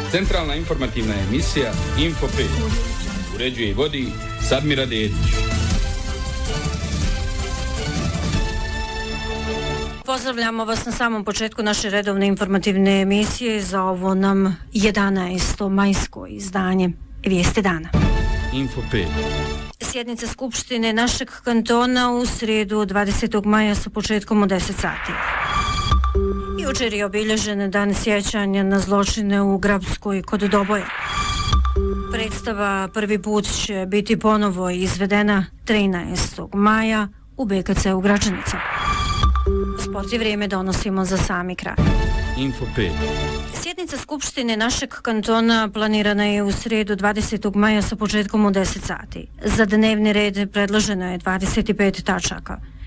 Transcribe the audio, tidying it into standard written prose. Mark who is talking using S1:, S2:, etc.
S1: Centralna informativna emisija Info 5. Uređuje i vodi Sadmira Dedić.
S2: Pozdravljamo vas na samom početku naše redovne informativne emisije za ovo nam 11. majsko izdanje Vijesti dana.
S1: Info 5.
S2: Sjednica Skupštine našeg kantona u srijedu 20. maja sa početkom u 10 sati. Jučer je obilježen dan sjećanja na zločine u Grabskoj kod Doboja. Predstava prvi put će biti ponovo izvedena 13. maja u BKC u Gračanica. Sport i vrijeme donosimo za sami kraj.
S1: Info 5.
S2: Sjednica Skupštine našeg kantona planirana je u srijedu 20. maja sa početkom u 10 sati. Za dnevni red predloženo je 25 tačaka.